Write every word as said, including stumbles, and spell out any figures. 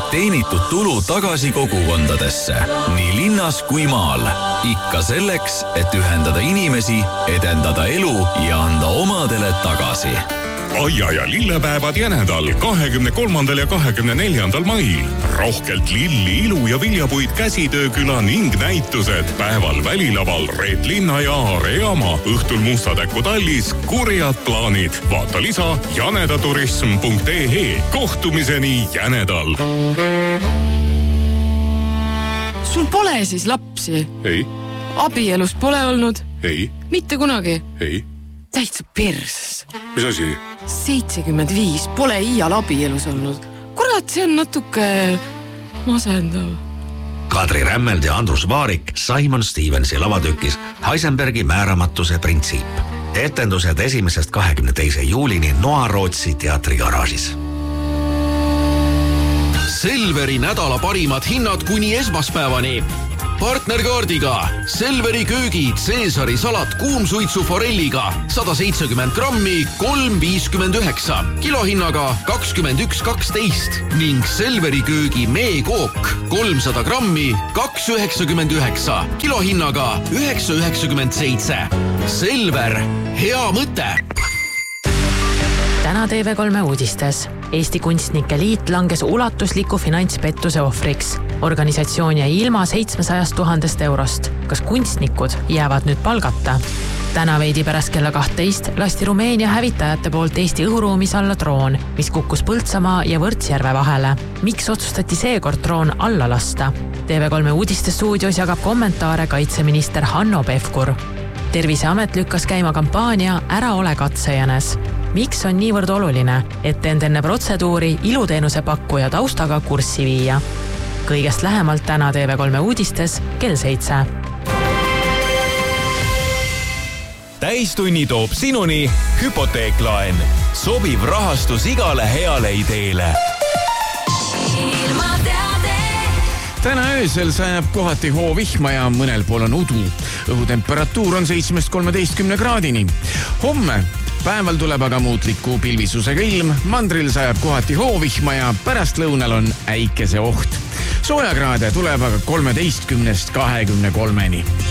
teenitud tulu tagasi kogukondadesse, nii linnas kui maal. Ikka selleks, et ühendada inimesi, edendada elu ja anda omadele tagasi. Aia ja lillepäevad Jänedal kahekümne kolmandal ja kahekümne neljandal mail. Rohkelt lilli, ilu ja viljapuid käsitööküla ning näitused. Päeval välilaval Reet Linna ja Aare Jaama. Õhtul Mustatäku tallis kurjad plaanid. Vaata lisa janedaturism punkt ee. Kohtumiseni Jänedal. Sul pole siis lapsi? Ei. Abielus pole olnud? Ei. Mitte kunagi? Ei. Täitsa perses. Mis asi? seitsekümmend viis pole iial abielus olnud. Kurat, see on natuke masendav. Kadri Rämmeld ja Andrus Vaarik Simon Stevensi lavatükis Heisenbergi määramatuse printsiip. Etendused esimesest kahekümne teise juulini Noa-Rootsi teatrigaraažis. Selveri nädala parimad hinnad kuni esmaspäevani. Partnerkaardiga Selveri köögi Caesari salat kuumsuitsu forelliga sada seitsekümmend grammi kolm viiskümmend üheksa, kilohinnaga kakskümmend üks kaksteist ning Selveri köögi meekook kolmsada grammi kaks üheksakümmend üheksa, kilohinnaga üheksa üheksakümmend seitse. Selver, hea mõte! Täna T V kolme uudistes. Eesti Kunstnike Liit langes ulatusliku finantspettuse ohvriks. Organisatsioon jäi ilma seitsmesajast tuhandest eurost. Kas kunstnikud jäävad nüüd palgata? Täna veidi pärast kella kahtteist lasti Rumeenia hävitajate poolt Eesti õhuruumis alla droon, mis kukkus Põltsamaa ja Võrtsjärve vahele. Miks otsustati seekord droon alla lasta? T V kolme uudiste stuudios jagab kommentaare kaitseminister Hanno Pevkur. Terviseamet lükkas käima kampaania Ära ole katsejänes. Miks on niivõrd oluline, et end enne protseduuri iluteenuse pakkuja taustaga kurssi viia? Kõigest lähemalt täna T V kolme uudistes kell seitse. Täistunni toob sinuni Hypoteeklaen. Sobiv rahastus igale heale ideele. Täna öösel sajab kohati hoovihma ja mõnel pool on udu. Õhutemperatuur on seitsmest kolmeteistkümne kraadini. Homme päeval tuleb aga muutliku pilvisusega ilm, mandril sajab kohati hoovihma ja pärast lõunal on äikese oht. Soojakraade tuleb aga kolmeteistkümnest kahekümne kolmeni.